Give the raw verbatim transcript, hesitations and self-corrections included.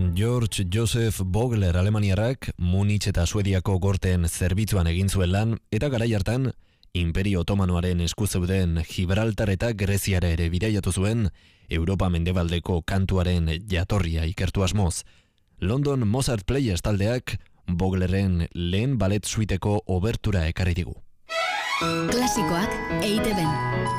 George Joseph Vogler alemaniarrak Munich eta Suediako gorteen zerbitzuan egin zuen lan, eta garai hartan Imperio Otomanoaren esku zeuden Gibraltar eta Greziara ere bidaiatu zuen Europa mendebaldeko kantuaren jatorria ikertu asmoz. London Mozart Players taldeak Vogleren lehen ballet suiteko obertura ekarri digu. Klasikoak E I Te Ben.